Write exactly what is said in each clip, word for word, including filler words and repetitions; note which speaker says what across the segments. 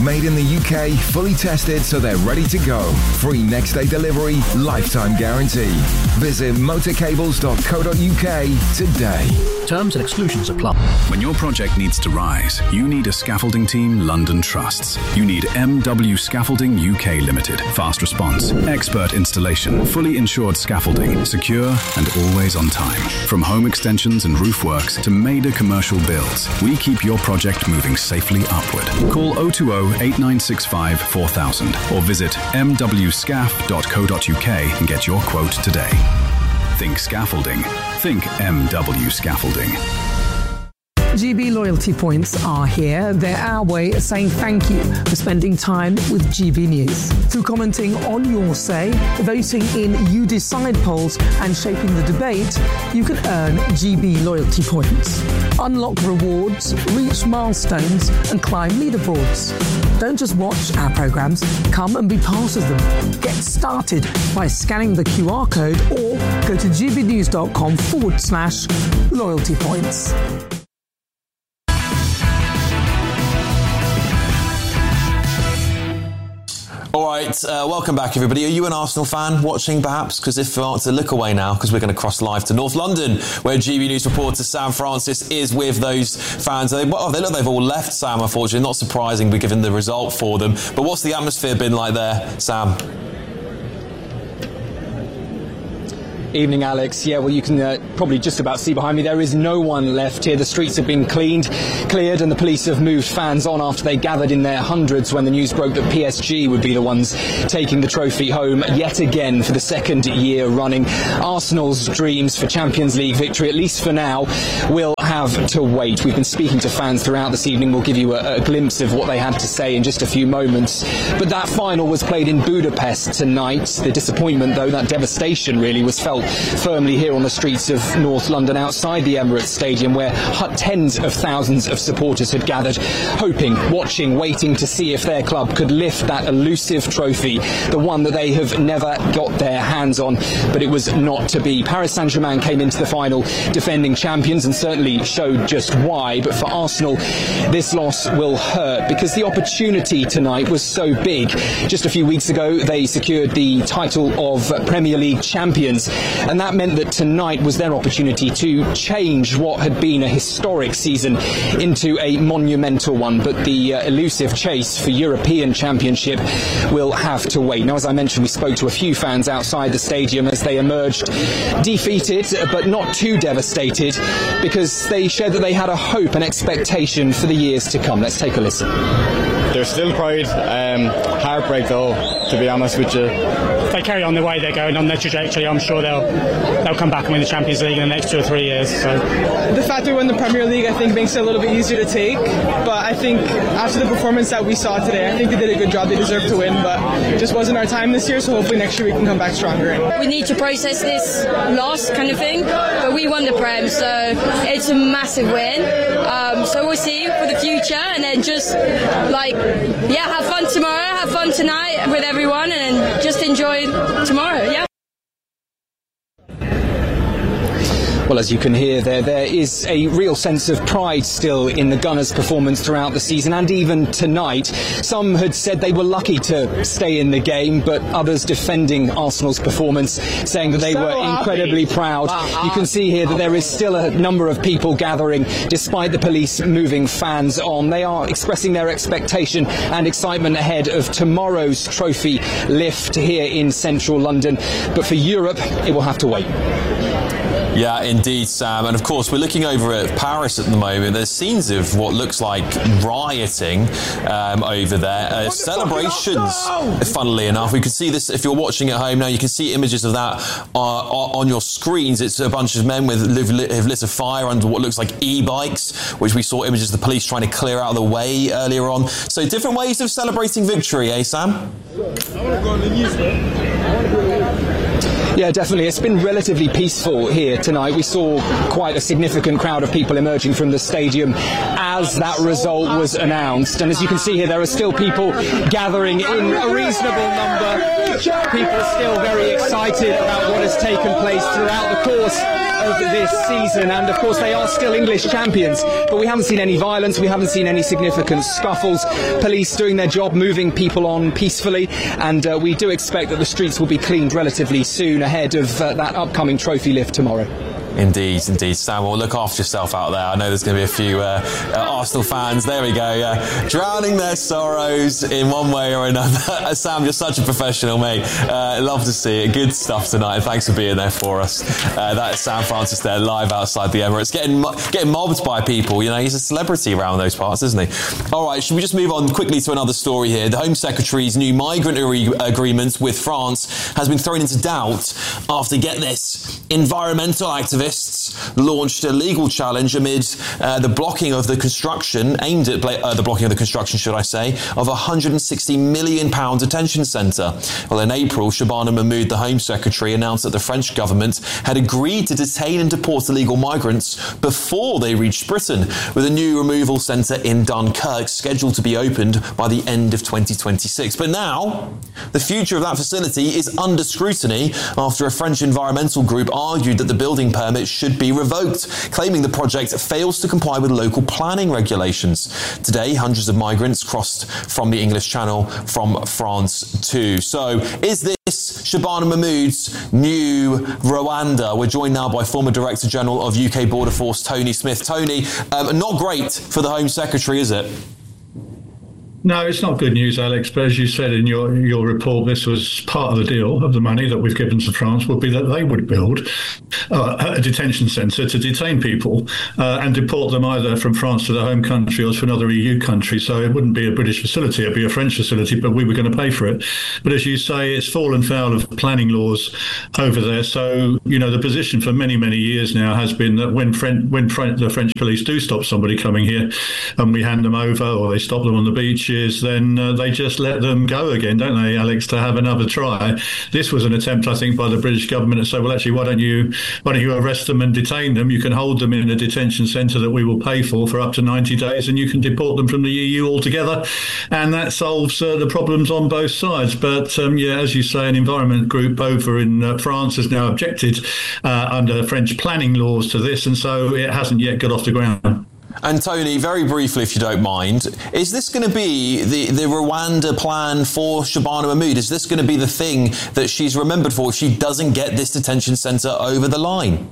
Speaker 1: Made in the U K, fully tested so they're ready to go. Free next day delivery, lifetime guarantee. Visit motorcables dot co dot U K today.
Speaker 2: Terms and exclusions apply.
Speaker 3: When your project needs to rise, you need a scaffolding team London trusts. You need M W Scaffolding U K Limited. Fast response, expert installation, fully insured scaffolding, secure and always on time. From home extensions and roof works to major commercial builds, we keep your project moving safely upward. Call oh two oh, eight nine six five, four thousand or visit m w scaff dot co dot U K and get your quote today. Think scaffolding. Think M W Scaffolding.
Speaker 4: G B loyalty points are here. They're our way of saying thank you for spending time with G B News. Through commenting on your say, voting in You Decide polls and shaping the debate, you can earn G B loyalty points. Unlock rewards, reach milestones and climb leaderboards. Don't just watch our programmes, come and be part of them. Get started by scanning the Q R code or go to gbnews.com forward slash loyalty points.
Speaker 5: All right, uh, welcome back, everybody. Are you an Arsenal fan watching, perhaps? Because if not, to look away now, because we're going to cross live to North London, where G B News reporter Sam Francis is with those fans. They, well, they look they've all left, Sam, unfortunately. Not surprising, given the result for them. But what's the atmosphere been like there, Sam?
Speaker 6: Evening, Alex. Yeah, well, you can uh, probably just about see behind me. There is no one left here. The streets have been cleaned, cleared, and the police have moved fans on after they gathered in their hundreds when the news broke that P S G would be the ones taking the trophy home yet again for the second year running. Arsenal's dreams for Champions League victory, at least for now, will have to wait. We've been speaking to fans throughout this evening. We'll give you a, a glimpse of what they had to say in just a few moments. But that final was played in Budapest tonight. The disappointment, though, that devastation really was felt firmly here on the streets of North London outside the Emirates Stadium, where tens of thousands of supporters had gathered, hoping, watching, waiting to see if their club could lift that elusive trophy, the one that they have never got their hands on. But it was not to be. Paris Saint-Germain came into the final defending champions and certainly showed just why. But for Arsenal, this loss will hurt because the opportunity tonight was so big. Just a few weeks ago, they secured the title of Premier League champions. And that meant that tonight was their opportunity to change what had been a historic season into a monumental one. But the uh, elusive chase for European Championship will have to wait. Now, as I mentioned, we spoke to a few fans outside the stadium as they emerged defeated, but not too devastated, because they shared that they had a hope and expectation for the years to come. Let's take a listen.
Speaker 7: There's still pride, um, heartbreak though, to be honest with you.
Speaker 8: If they carry on the way they're going on their trajectory, I'm sure they'll they'll come back and win the Champions League in the next two or three years. So
Speaker 9: the fact we won the Premier League, I think, makes it a little bit easier to take. But I think after the performance that we saw today, I think they did a good job. They deserve to win, but it just wasn't our time this year. So hopefully next year we can come back stronger.
Speaker 10: We need to process this loss, kind of thing. But we won the Prem, so it's a massive win. Um, so we'll see for the future, and then just like yeah, have fun tomorrow, have fun tonight with everyone, and just enjoy tomorrow. Yeah.
Speaker 6: Well, as you can hear there, there is a real sense of pride still in the Gunners' performance throughout the season and even tonight. Some had said they were lucky to stay in the game, but others defending Arsenal's performance, saying that they so were incredibly happy. proud. Wow. You can see here that there is still a number of people gathering despite the police moving fans on. They are expressing their expectation and excitement ahead of tomorrow's trophy lift here in central London. But for Europe, it will have to wait.
Speaker 5: Yeah, indeed, Sam. And of course, we're looking over at Paris at the moment. There's scenes of what looks like rioting um, over there. Uh, celebrations, funnily enough. We can see this if you're watching at home now. You can see images of that uh, on your screens. It's a bunch of men with have lit a fire under what looks like e-bikes, which we saw images of the police trying to clear out of the way earlier on. So different ways of celebrating victory, eh, Sam? I want to go on the news,
Speaker 6: Yeah, definitely. It's been relatively peaceful here tonight. We saw quite a significant crowd of people emerging from the stadium as that result was announced. And as you can see here, there are still people gathering in a reasonable number. People are still very excited about what has taken place throughout the course of this season, and of course they are still English champions, but we haven't seen any violence, we haven't seen any significant scuffles, police doing their job, moving people on peacefully, and uh, we do expect that the streets will be cleaned relatively soon ahead of uh, that upcoming trophy lift tomorrow.
Speaker 5: Indeed, indeed. Sam, well, look after yourself out there. I know there's going to be a few uh, uh, Arsenal fans, there we go, uh, drowning their sorrows in one way or another. Sam, you're such a professional, mate. Uh, love to see it. Good stuff tonight. Thanks for being there for us. Uh, that is Sam Francis there, live outside the Emirates, getting getting mobbed by people. You know, he's a celebrity around those parts, isn't he? All right, should we just move on quickly to another story here? The Home Secretary's new migrant agreement with France has been thrown into doubt after, get this, environmental activists launched a legal challenge amid uh, the blocking of the construction, aimed at bla- uh, the blocking of the construction, should I say, of a one hundred sixty million pounds detention centre. Well, in April, Shabana Mahmoud, the Home Secretary, announced that the French government had agreed to detain and deport illegal migrants before they reached Britain, with a new removal centre in Dunkirk scheduled to be opened by the end of twenty twenty-six. But now, the future of that facility is under scrutiny after a French environmental group argued that the building permit should be revoked, claiming the project fails to comply with local planning regulations. Today, hundreds of migrants crossed from the English Channel from France too. So, is this Shabana Mahmood's new Rwanda? We're joined now by former Director General of U K Border Force, Tony Smith. Tony, um, not great for the Home Secretary, is it?
Speaker 11: No, it's not good news, Alex, but as you said in your your report, this was part of the deal of the money that we've given to France would be that they would build uh, a detention centre to detain people uh, and deport them either from France to their home country or to another E U country. So it wouldn't be a British facility, it'd be a French facility, but we were going to pay for it. But as you say, it's fallen foul of planning laws over there. So, you know, the position for many, many years now has been that when, Fren- when Fren- the French police do stop somebody coming here and we hand them over or they stop them on the beach, is then uh, they just let them go again, don't they, Alex, to have another try. This was an attempt, I think, by the British government to say, well, actually, why don't you why don't you arrest them and detain them? You can hold them in a detention centre that we will pay for for up to ninety days, and you can deport them from the E U altogether. And that solves uh, the problems on both sides. But, um, yeah, as you say, an environment group over in uh, France has now objected uh, under French planning laws to this, and so it hasn't yet got off the ground.
Speaker 5: And Tony, very briefly, if you don't mind, is this going to be the, the Rwanda plan for Shabana Mahmood? Is this going to be the thing that she's remembered for if she doesn't get this detention centre over the line?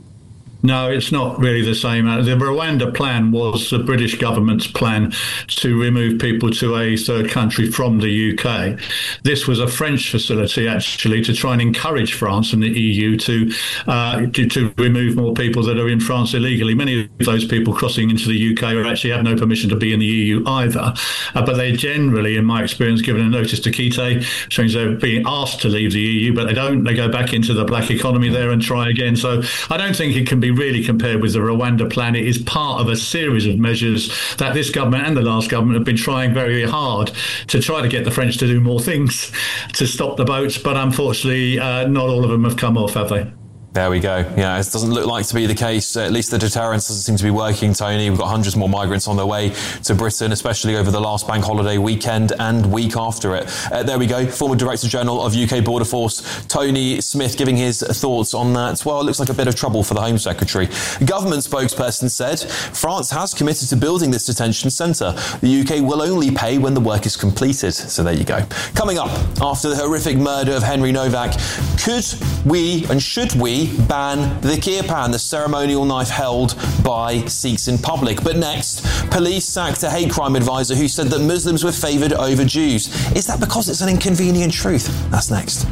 Speaker 11: No, it's not really the same. The Rwanda plan was the British government's plan to remove people to a third country from the U K. This was a French facility, actually, to try and encourage France and the E U to, uh, to to remove more people that are in France illegally. Many of those people crossing into the U K actually have no permission to be in the E U either. Uh, but they're generally, in my experience, given a notice to quitté, which means they're being asked to leave the E U, but they don't. They go back into the black economy there and try again. So I don't think it can be really compared with the Rwanda plan. It is part of a series of measures that this government and the last government have been trying very hard to try to get the French to do more things to stop the boats, but unfortunately uh, not all of them have come off, have they?
Speaker 5: There we go. Yeah, it doesn't look like to be the case. At least the deterrence doesn't seem to be working, Tony. We've got hundreds more migrants on their way to Britain, especially over the last bank holiday weekend and week after it. Uh, there we go. Former Director General of U K Border Force, Tony Smith, giving his thoughts on that. Well, it looks like a bit of trouble for the Home Secretary. Government spokesperson said France has committed to building this detention centre. The U K will only pay when the work is completed. So there you go. Coming up, after the horrific murder of Henry Novak, could we and should we ban the kirpan, the ceremonial knife held by Sikhs in public? But next, police sacked a hate crime advisor who said that Muslims were favoured over Jews. Is that because it's an inconvenient truth? That's next.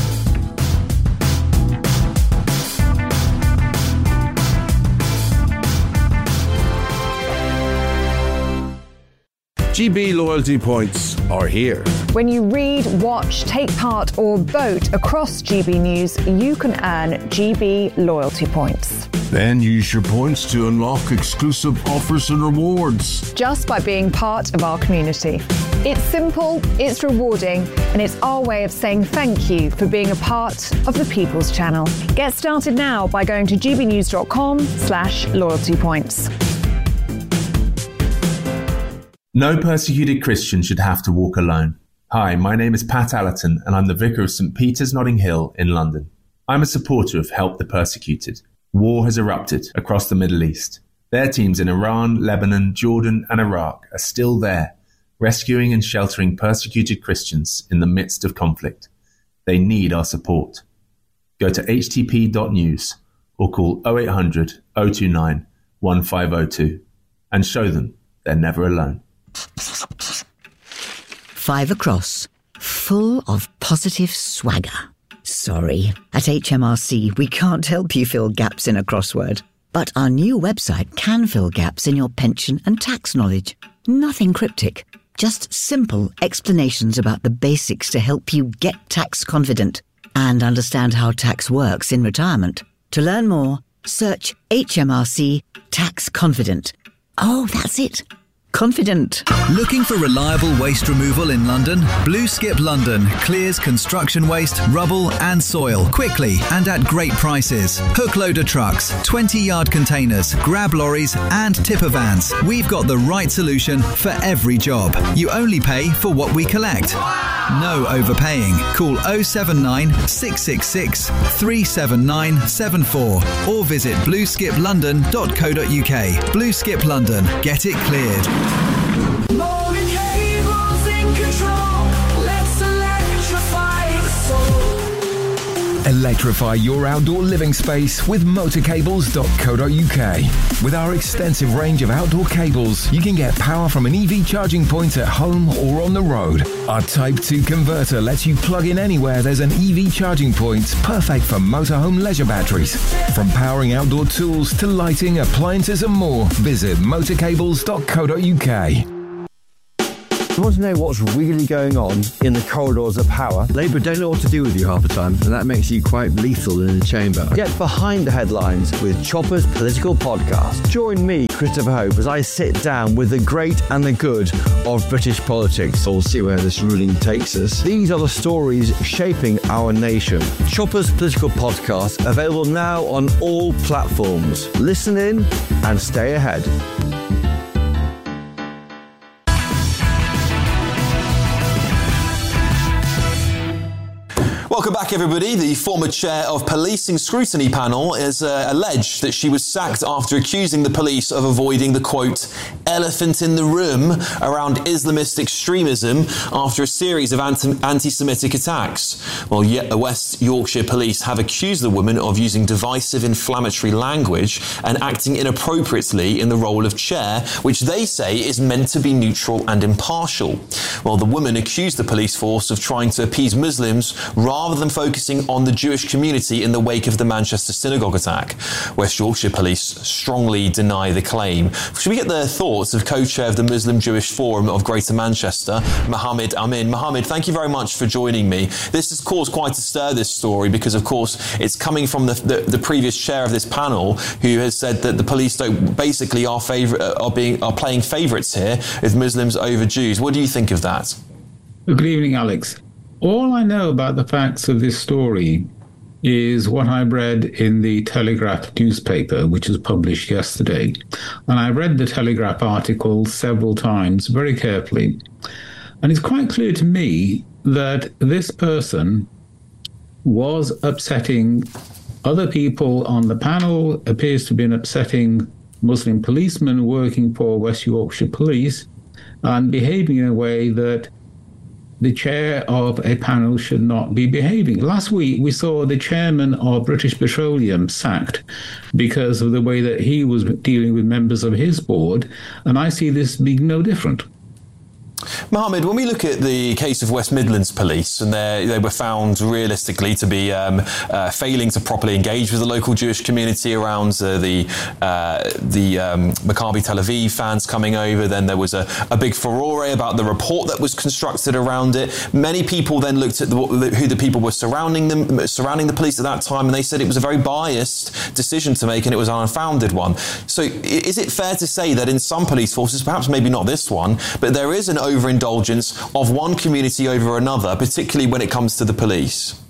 Speaker 12: G B loyalty points are here.
Speaker 13: When you read, watch, take part or vote across G B News, you can earn G B loyalty points.
Speaker 12: Then use your points to unlock exclusive offers and rewards.
Speaker 13: Just by being part of our community. It's simple, it's rewarding, and it's our way of saying thank you for being a part of the People's Channel. Get started now by going to gbnews.com slash loyalty points.
Speaker 14: No persecuted Christian should have to walk alone. Hi, my name is Pat Allerton and I'm the Vicar of St Peter's Notting Hill in London. I'm a supporter of Help the Persecuted. War has erupted across the Middle East. Their teams in Iran, Lebanon, Jordan, and Iraq are still there, rescuing and sheltering persecuted Christians in the midst of conflict. They need our support. Go to h t p dot news or call oh eight hundred, oh two nine, one five oh two and show them they're never alone.
Speaker 15: Five across, full of positive swagger. Sorry, at H M R C we can't help you fill gaps in a crossword. But our new website can fill gaps in your pension and tax knowledge. Nothing cryptic, just simple explanations about the basics to help you get tax confident and understand how tax works in retirement. To learn more, search H M R C Tax Confident. Oh, that's it. Confident.
Speaker 16: Looking for reliable waste removal in London? Blue Skip London clears construction waste, rubble and soil quickly and at great prices. Hook loader trucks, twenty yard containers, grab lorries and tipper vans. We've got the right solution for every job. You only pay for what we collect. No overpaying. Call oh seven nine, six six six, three seven nine seven four or visit blue skip london dot co dot u k. Blue Skip London. Get it cleared.
Speaker 17: Morgan Cables in control. Let's electrify the soul.
Speaker 1: Electrify your outdoor living space with motor cables dot co dot u k. With our extensive range of outdoor cables, you can get power from an E V charging point at home or on the road. Our Type two converter lets you plug in anywhere there's an E V charging point, perfect for motorhome leisure batteries. From powering outdoor tools to lighting, appliances and more, visit motor cables dot co dot u k.
Speaker 18: You want to know what's really going on in the corridors of power? Labour don't know what to do with you half the time, and that makes you quite lethal in the chamber. Get behind the headlines with Chopper's Political Podcast. Join me, Christopher Hope, as I sit down with the great and the good of British politics. We'll see where this ruling takes us. These are the stories shaping our nation. Chopper's Political Podcast, available now on all platforms. Listen in and stay ahead.
Speaker 5: Welcome back, everybody. The former chair of Policing Scrutiny Panel is uh, alleged that she was sacked after accusing the police of avoiding the, quote, elephant in the room around Islamist extremism after a series of anti- anti-Semitic attacks. Well, yet the West Yorkshire Police have accused the woman of using divisive, inflammatory language and acting inappropriately in the role of chair, which they say is meant to be neutral and impartial. Well, the woman accused the police force of trying to appease Muslims rather than focusing on the Jewish community in the wake of the Manchester synagogue attack. West Yorkshire Police strongly deny the claim. Should we get the thoughts of co-chair of the Muslim Jewish Forum of Greater Manchester, Mohammed Amin? Mohammed, thank you very much for joining me. This has caused quite a stir, this story, because of course it's coming from the, the, the previous chair of this panel, who has said that the police don't basically are favourite are being are playing favourites here with Muslims over Jews. What do you think of that?
Speaker 19: Good evening, Alex. All I know about the facts of this story is what I read in the Telegraph newspaper, which was published yesterday. And I read the Telegraph article several times very carefully. And it's quite clear to me that this person was upsetting other people on the panel, appears to have been upsetting Muslim policemen working for West Yorkshire Police, and behaving in a way that the chair of a panel should not be behaving. Last week, we saw the chairman of British Petroleum sacked because of the way that he was dealing with members of his board, and I see this being no different.
Speaker 5: Mohammed, when we look at the case of West Midlands Police, and they were found realistically to be um, uh, failing to properly engage with the local Jewish community around uh, the uh, the um, Maccabi Tel Aviv fans coming over, then there was a, a big furore about the report that was constructed around it. Many people then looked at the, who the people were surrounding them, surrounding the police at that time, and they said it was a very biased decision to make and it was an unfounded one. So is it fair to say that in some police forces, perhaps maybe not this one, but there is an overindulgence of one community over another, particularly when it comes to the police?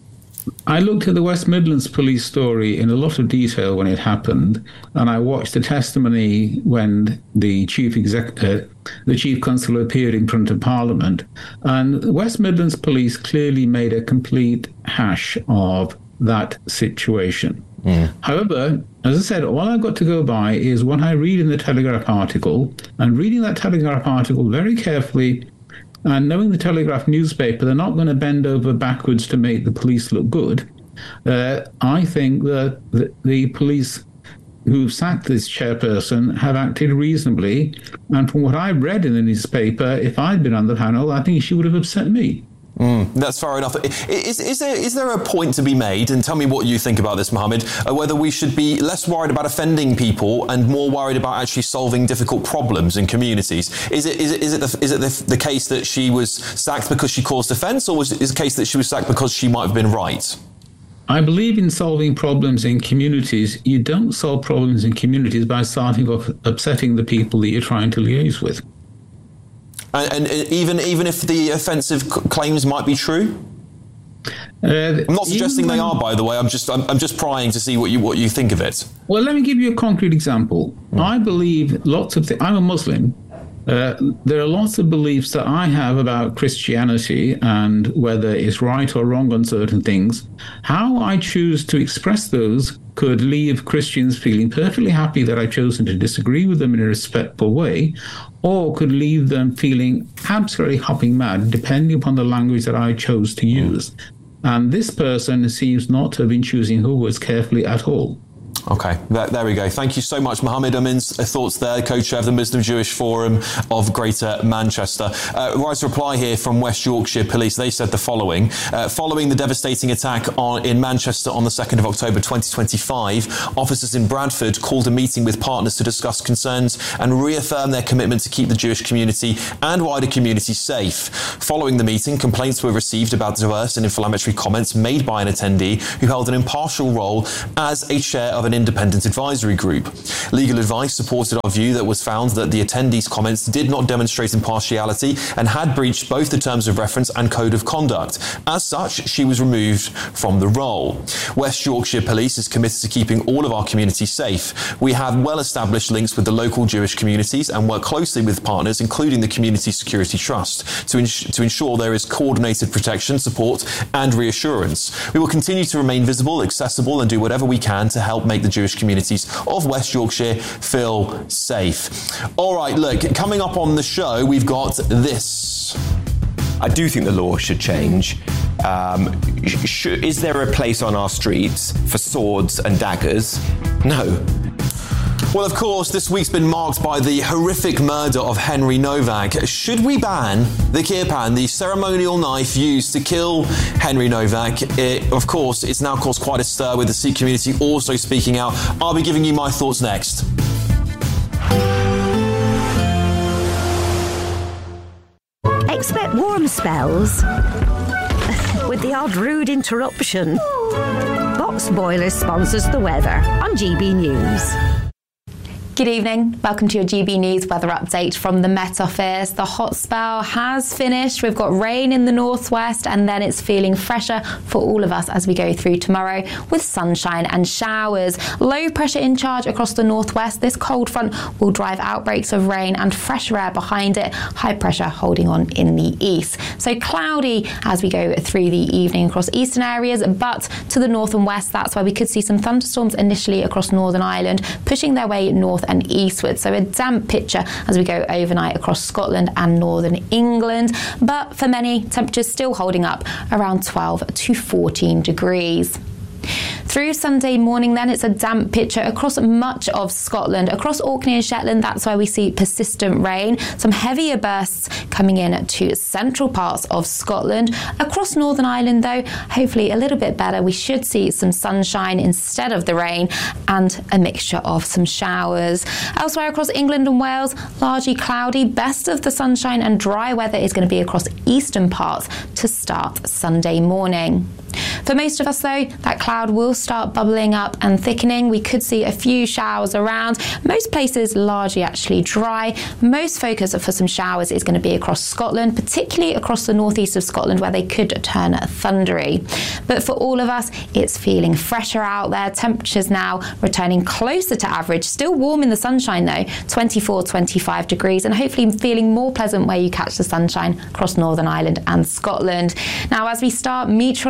Speaker 19: I looked at the West Midlands police story in a lot of detail when it happened, and I watched the testimony when the chief exec, uh, the chief constable appeared in front of Parliament, and the West Midlands police clearly made a complete hash of that situation. Mm. However, as I said, all I've got to go by is what I read in the Telegraph article, and reading that Telegraph article very carefully and knowing the Telegraph newspaper, they're not going to bend over backwards to make the police look good. Uh, I think that the, the police who've sacked this chairperson have acted reasonably. And from what I've read in the newspaper, if I'd been on the panel, I think she would have upset me.
Speaker 5: Mm, that's fair enough. Is, is, there, is there a point to be made, and tell me what you think about this, Mohammed, uh, whether we should be less worried about offending people and more worried about actually solving difficult problems in communities? Is it is it, is it, the, is it the, the case that she was sacked because she caused offence, or was it is the case that she was sacked because she might have been right?
Speaker 19: I believe in solving problems in communities. You don't solve problems in communities by starting off upsetting the people that you're trying to liaise with.
Speaker 5: And, and even even if the offensive c- claims might be true? Uh, I'm not suggesting they are, by the way. I'm just I'm, I'm just prying to see what you what you think of it.
Speaker 19: Well, let me give you a concrete example. Mm. I believe lots of things. I'm a Muslim. Uh, there are lots of beliefs that I have about Christianity and whether it's right or wrong on certain things. How I choose to express those could leave Christians feeling perfectly happy that I've chosen to disagree with them in a respectful way, or could leave them feeling absolutely hopping mad, depending upon the language that I chose to use. And this person seems not to have been choosing her words carefully at all.
Speaker 5: Okay, there, there we go. Thank you so much, Mohammed Amin's thoughts there, co-chair of the Muslim Jewish Forum of Greater Manchester. Uh, right reply here from West Yorkshire Police. They said the following. Uh, following the devastating attack on, in Manchester on the second of October twenty twenty-five, officers in Bradford called a meeting with partners to discuss concerns and reaffirm their commitment to keep the Jewish community and wider community safe. Following the meeting, complaints were received about diverse and inflammatory comments made by an attendee who held an impartial role as a chair of an independent advisory group. Legal advice supported our view that was found that the attendees' comments did not demonstrate impartiality and had breached both the terms of reference and code of conduct. As such, she was removed from the role. West Yorkshire Police is committed to keeping all of our communities safe. We have well-established links with the local Jewish communities and work closely with partners, including the Community Security Trust, to, ins- to ensure there is coordinated protection, support and reassurance. We will continue to remain visible, accessible and do whatever we can to help make the Jewish communities of West Yorkshire feel safe. All right, look, coming up on the show, we've got this.
Speaker 20: I do think the law should change. Um, sh- is there a place on our streets for swords and daggers? No.
Speaker 5: Well, of course, this week's been marked by the horrific murder of Henry Novak. Should we ban the kirpan, the ceremonial knife used to kill Henry Novak? It, of course, it's now caused quite a stir with the Sikh community also speaking out. I'll be giving you my thoughts next.
Speaker 21: Expect warm spells with the odd rude interruption. Box Boilers sponsors the weather on G B News.
Speaker 22: Good evening. Welcome to your G B News weather update from the Met Office. The hot spell has finished. We've got rain in the northwest and then it's feeling fresher for all of us as we go through tomorrow with sunshine and showers. Low pressure in charge across the northwest. This cold front will drive outbreaks of rain and fresher air behind it. High pressure holding on in the east. So cloudy as we go through the evening across eastern areas, but to the north and west, that's where we could see some thunderstorms initially across Northern Ireland, pushing their way north and eastward. So a damp picture as we go overnight across Scotland and northern England. But for many, temperatures still holding up around twelve to fourteen degrees. Through Sunday morning then, it's a damp picture across much of Scotland. Across Orkney and Shetland, that's where we see persistent rain. Some heavier bursts coming in to central parts of Scotland. Across Northern Ireland though, hopefully a little bit better. We should see some sunshine instead of the rain and a mixture of some showers. Elsewhere across England and Wales, largely cloudy. Best of the sunshine and dry weather is going to be across eastern parts to start Sunday morning. For most of us though, that cloud will start bubbling up and thickening. We could see a few showers around. Most places largely actually dry. Most focus for some showers is going to be across Scotland, particularly across the northeast of Scotland where they could turn thundery. But for all of us, it's feeling fresher out there. Temperatures now returning closer to average. Still warm in the sunshine though, twenty-four, twenty-five degrees, and hopefully feeling more pleasant where you catch the sunshine across Northern Ireland and Scotland. Now as we start meteorological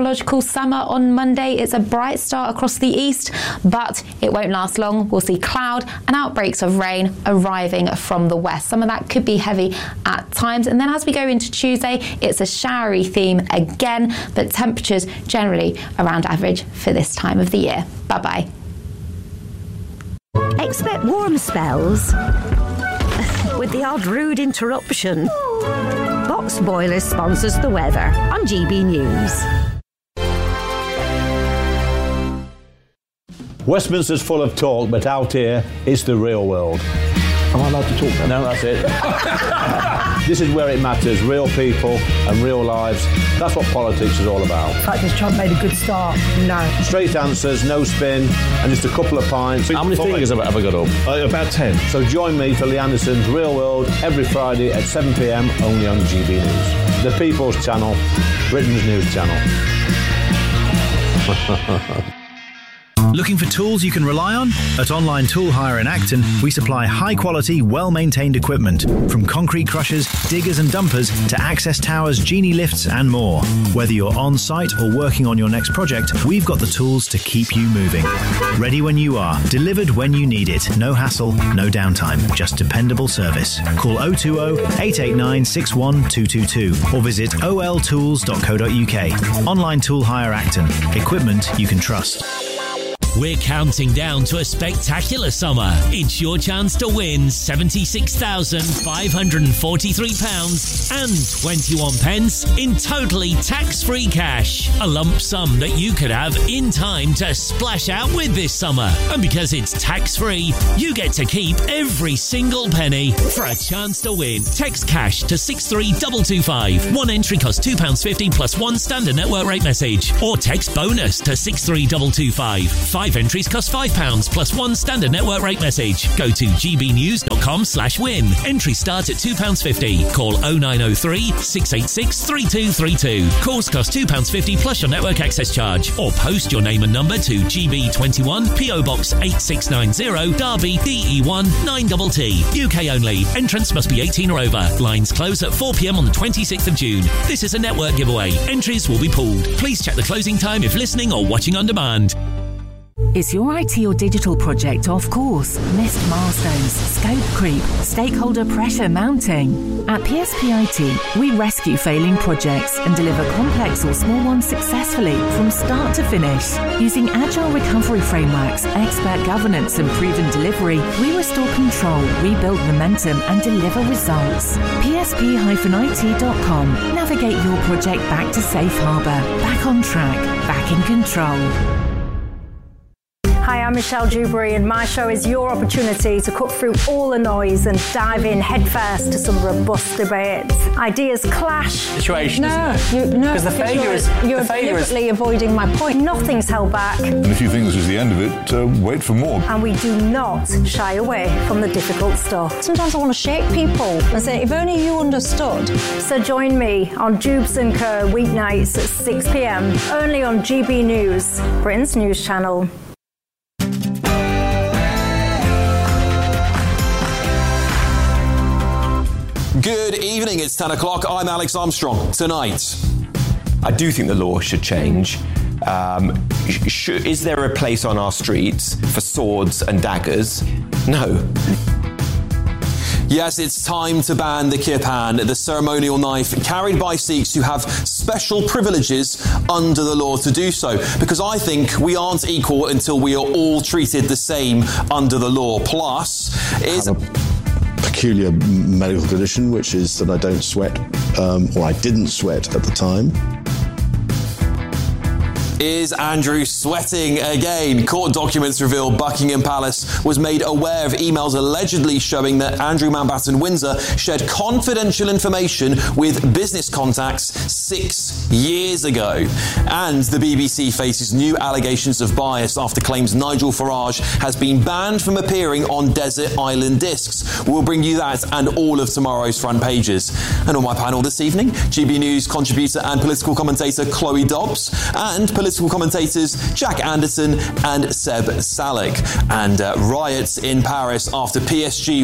Speaker 22: summer on Monday. It's a bright start across the east, but it won't last long. We'll see cloud and outbreaks of rain arriving from the west. Some of that could be heavy at times. And then as we go into Tuesday, it's a showery theme again, but temperatures generally around average for this time of the year. Bye-bye.
Speaker 21: Expect warm spells with the odd rude interruption. Box Boilers sponsors the weather on G B News.
Speaker 2: Westminster's full of talk, but out here, it's the real world. Am I allowed to talk then? No, that's it. This is where it matters, real people and real lives. That's what politics is all about.
Speaker 3: In fact, has Trump made a good start? No.
Speaker 2: Straight answers, no spin, and just a couple of pints. How many fingers have I ever got up? Uh, about ten. So join me for Lee Anderson's Real World every Friday at seven p m only on G B News. The People's Channel, Britain's news channel.
Speaker 23: Looking for tools you can rely on? At Online Tool Hire in Acton, we supply high-quality, well-maintained equipment, from concrete crushers, diggers and dumpers to access towers, genie lifts and more. Whether you're on-site or working on your next project, we've got the tools to keep you moving. Ready when you are, delivered when you need it. No hassle, no downtime, just dependable service. Call oh two oh, eight eight nine, six one two two two or visit o l tools dot co dot u k. Online Tool Hire Acton. Equipment you can trust.
Speaker 24: We're counting down to a spectacular summer. It's your chance to win seventy-six thousand five hundred forty-three pounds and twenty-one pence in totally tax-free cash. A lump sum that you could have in time to splash out with this summer. And because it's tax-free, you get to keep every single penny. For a chance to win, text cash to six three two two five. One entry costs two pounds fifty plus one standard network rate message. Or text bonus to six three two two five. Five entries cost five pounds plus one standard network rate message. Go to g b news dot com slash win. Entries start at two pounds fifty. Call oh nine oh three, six eight six, three two three two. Calls cost two pounds fifty plus your network access charge. Or post your name and number to G B twenty-one, P O Box eight six nine zero, Derby, D E one nine T T. U K only. Entrance must be eighteen or over. Lines close at four p m on the twenty-sixth of June. This is a network giveaway. Entries will be pooled. Please check the closing time if listening or watching on demand.
Speaker 25: Is your I T or digital project off course? Missed milestones, scope creep, stakeholder pressure mounting? At P S P I T, we rescue failing projects and deliver complex or small ones successfully from start to finish. Using agile recovery frameworks, expert governance and proven delivery, we restore control, rebuild momentum and deliver results. P S P I T dot com. Navigate your project back to safe harbour, back on track, back in control.
Speaker 26: Hi, I'm Michelle Dewberry, and my show is your opportunity to cut through all the noise and dive in headfirst to some robust debates. Ideas clash.
Speaker 27: Situation.
Speaker 26: No, you, no,
Speaker 27: because the failure
Speaker 26: you're,
Speaker 27: is
Speaker 26: you're
Speaker 27: the failure
Speaker 26: deliberately
Speaker 27: is...
Speaker 26: avoiding my point. Nothing's held back.
Speaker 28: And if you think this is the end of it, uh, wait for more.
Speaker 26: And we do not shy away from the difficult stuff. Sometimes I want to shake people and say, if only you understood. So join me on Jubes and Co weeknights at six p m only on G B News, Britain's news channel.
Speaker 5: Good evening, it's ten o'clock. I'm Alex Armstrong. Tonight,
Speaker 20: I do think the law should change. Um, sh- is there a place on our streets for swords and daggers? No.
Speaker 5: yes, it's time to ban the kirpan, the ceremonial knife carried by Sikhs who have special privileges under the law to do so. Because I think we aren't equal until we are all treated the same under the law. Plus, is
Speaker 29: peculiar medical condition, which is that I don't sweat, um, or I didn't sweat at the time.
Speaker 5: Is Andrew sweating again? Court documents reveal Buckingham Palace was made aware of emails allegedly showing that Andrew Mountbatten Windsor shared confidential information with business contacts six years ago. And the B B C faces new allegations of bias after claims Nigel Farage has been banned from appearing on Desert Island Discs. We'll bring you that and all of tomorrow's front pages. And on my panel this evening, G B News contributor and political commentator Chloe Dobbs and political commentators Jack Anderson and Seb Salik. And uh, riots in Paris after P S G...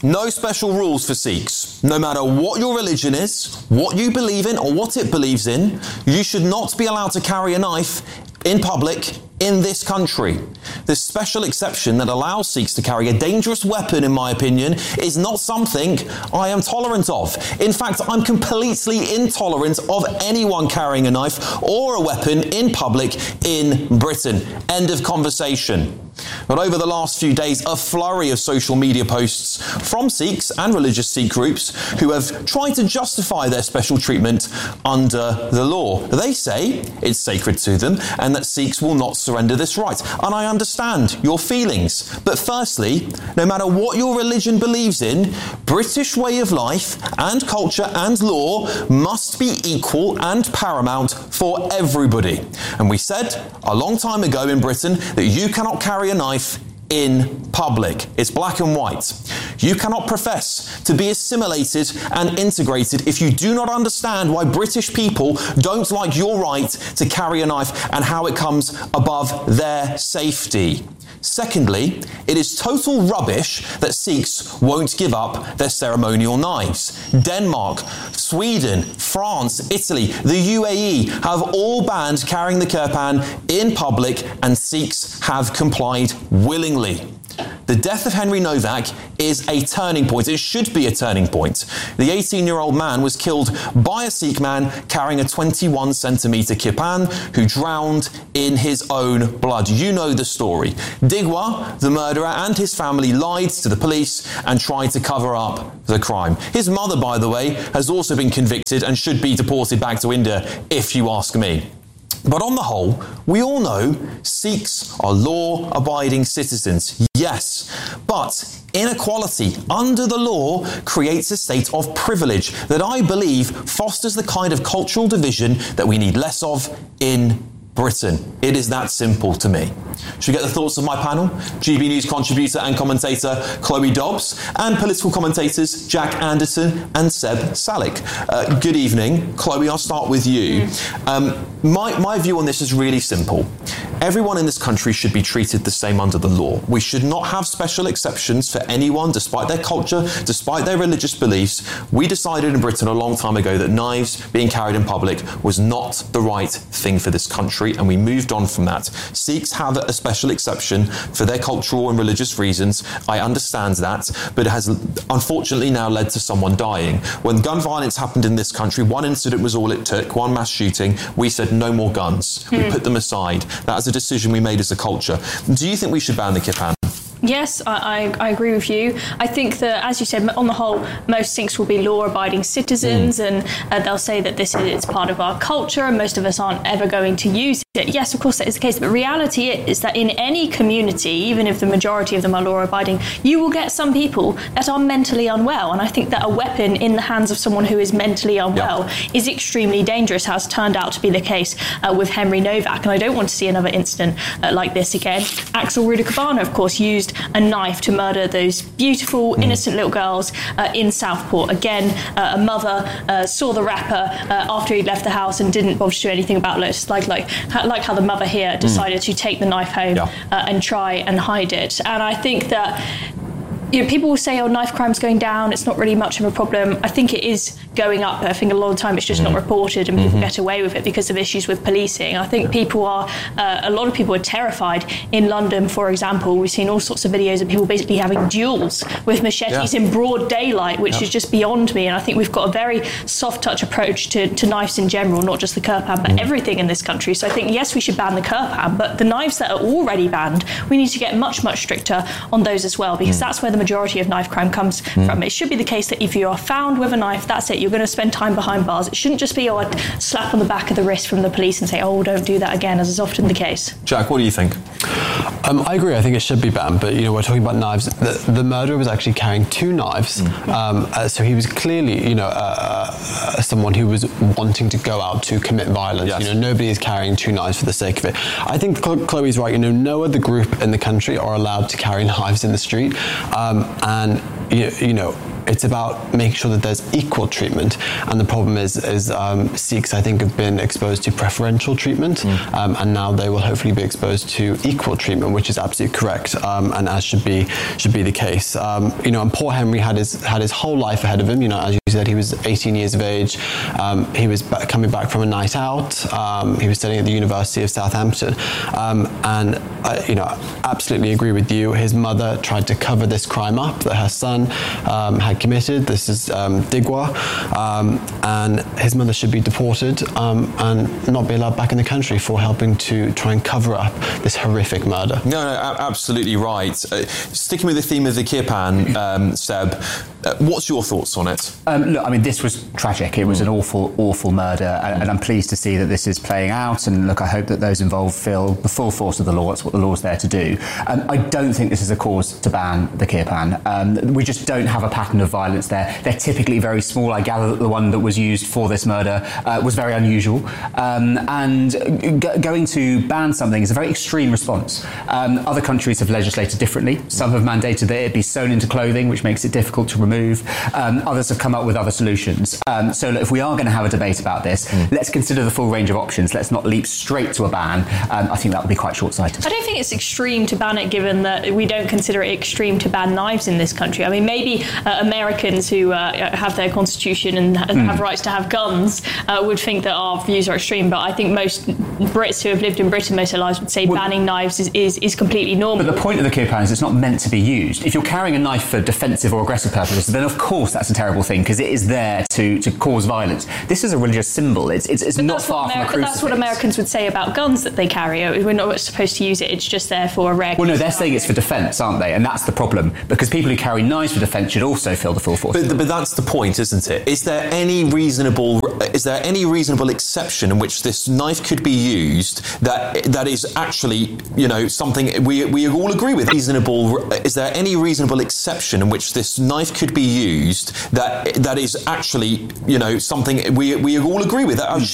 Speaker 5: No special rules for Sikhs. No matter what your religion is, what you believe in or what it believes in, you should not be allowed to carry a knife in public in this country. This special exception that allows Sikhs to carry a dangerous weapon, in my opinion, is not something I am tolerant of. In fact, I'm completely intolerant of anyone carrying a knife or a weapon in public in Britain. End of conversation. But over the last few days, a flurry of social media posts from Sikhs and religious Sikh groups who have tried to justify their special treatment under the law. They say it's sacred to them and that Sikhs will not surrender this right. And I understand your feelings. But firstly, no matter what your religion believes in, British way of life and culture and law must be equal and paramount for everybody. And we said a long time ago in Britain that you cannot carry a knife in public. It's black and white. You cannot profess to be assimilated and integrated if you do not understand why British people don't like your right to carry a knife and how it comes above their safety. Secondly, it is total rubbish that Sikhs won't give up their ceremonial knives. Denmark, Sweden, France, Italy, the U A E have all banned carrying the kirpan in public, and Sikhs have complied willingly. The death of Henry Novak is a turning point. It should be a turning point. The eighteen-year-old man was killed by a Sikh man carrying a twenty-one centimetre kirpan who drowned in his own blood. You know the story. Digwa, the murderer, and his family lied to the police and tried to cover up the crime. His mother, by the way, has also been convicted and should be deported back to India, if you ask me. But on the whole, we all know Sikhs are law-abiding citizens, yes, but inequality under the law creates a state of privilege that I believe fosters the kind of cultural division that we need less of in Britain. It is that simple to me. Should we get the thoughts of my panel? G B News contributor and commentator Chloe Dobbs and political commentators Jack Anderson and Seb Salik. Uh, good evening. Chloe, I'll start with you. Um, my, my view on this is really simple. Everyone in this country should be treated the same under the law. We should not have special exceptions for anyone, despite their culture, despite their religious beliefs. We decided in Britain a long time ago that knives being carried in public was not the right thing for this country, and we moved on from that. Sikhs have a special exception for their cultural and religious reasons. I understand that, but it has unfortunately now led to someone dying. When gun violence happened in this country, one incident was all it took, one mass shooting. We said no more guns. We put them aside. That was a decision we made as a culture. Do you think we should ban the kirpan?
Speaker 4: Yes, I, I, I agree with you. I think that, as you said, on the whole, most Sikhs will be law-abiding citizens, mm. and uh, they'll say that this is it's part of our culture, and most of us aren't ever going to use it. Yes, of course that is the case, but reality is that in any community, even if the majority of them are law-abiding, you will get some people that are mentally unwell, and I think that a weapon in the hands of someone who is mentally unwell yep. is extremely dangerous, has turned out to be the case uh, with Henry Novak, and I don't want to see another incident uh, like this again. Axel Rudakabana, of course, used a knife to murder those beautiful, mm. innocent little girls uh, in Southport. Again, uh, a mother uh, saw the rapper uh, after he'd left the house and didn't bother to do anything about it. It's like, like, like how the mother here decided mm. to take the knife home yeah. uh, and try and hide it. And I think that you know, people will say, oh, knife crime's going down, it's not really much of a problem. I think it is going up. I think a lot of the time it's just mm. not reported and people mm-hmm. get away with it because of issues with policing. I think people are, uh, a lot of people are terrified. In London, for example, we've seen all sorts of videos of people basically having duels with machetes yeah. in broad daylight, which yeah. is just beyond me. And I think we've got a very soft touch approach to, to knives in general, not just the kirpan, but mm. everything in this country. So I think, yes, we should ban the kirpan, but the knives that are already banned, we need to get much, much stricter on those as well, because mm. that's where the majority of knife crime comes mm. from. It should be the case that if you are found with a knife, that's it. You're going to spend time behind bars. It shouldn't just be oh, a slap on the back of the wrist from the police and say, oh, don't do that again, as is often the case.
Speaker 5: Jack, what do you think?
Speaker 6: Um, I agree. I think it should be banned. But, you know, we're talking about knives. The, the murderer was actually carrying two knives. Mm. Um, uh, so he was clearly, you know, uh, uh, someone who was wanting to go out to commit violence. Yes. You know, nobody is carrying two knives for the sake of it. I think Chloe's right. You know, no other group in the country are allowed to carry knives in the street. Um, and, you, you know, it's about making sure that there's equal treatment. And the problem is, is um, Sikhs, I think, have been exposed to preferential treatment, mm. um, and now they will hopefully be exposed to equal treatment, which is absolutely correct, um, and as should be should be the case. Um, you know, and poor Henry had his had his whole life ahead of him. You know, as you said, he was eighteen years of age. Um, he was ba- coming back from a night out. Um, he was studying at the University of Southampton, um, and uh, you know, absolutely agree with you. His mother tried to cover this crime up that her son um, had committed. This is um, Digwa, um, and his mother should be deported um, and not be allowed back in the country for helping to try and cover up this horrific murder.
Speaker 5: No, no, absolutely right. Uh, sticking with the theme of the Kirpan, um, Seb, uh, what's your thoughts on it?
Speaker 7: Um, look, I mean, this was tragic. It was an awful, awful murder, and, and I'm pleased to see that this is playing out. And look, I hope that those involved feel the full force of the law. That's what the law's there to do. Um, I don't think this is a cause to ban the Kirpan. Um, we just don't have a pattern of violence there. They're typically very small. I gather that the one that was used for this murder uh, was very unusual. Um, and g- going to ban something is a very extreme response. Um, other countries have legislated differently. Some have mandated that it be sewn into clothing, which makes it difficult to remove. Um, others have come up with other solutions. Um, so look, if we are going to have a debate about this, mm. let's consider the full range of options. Let's not leap straight to a ban. Um, I think that would be quite short-sighted.
Speaker 4: I don't think it's extreme to ban it, given that we don't consider it extreme to ban knives in this country. I mean, maybe uh, Americans who uh, have their constitution and mm. have rights to have guns uh, would think that our views are extreme, but I think most Brits who have lived in Britain most of their lives would say well, banning knives is, is, is completely normal.
Speaker 7: But the point of the Kirpan is it's not meant to be used. If you're carrying a knife for defensive or aggressive purposes, then of course that's a terrible thing, because it is there to, to cause violence. This is a religious symbol. It's, it's, it's not far
Speaker 4: America,
Speaker 7: from a crucifix.
Speaker 4: That's what Americans would say about guns that they carry. We're not supposed to use it. It's just there for a rare.
Speaker 7: Well, no, they're saying it's for defence, aren't they? And that's the problem, because people who carry knives for defence should also feel the full force.
Speaker 5: But, but that's the point, isn't it? Is there any reasonable is there any reasonable exception in which this knife could be used that that is actually, you know, something we we all agree with? Reasonable. Is there any reasonable exception in which this knife could be used that that is actually, you know, something we we all agree with? That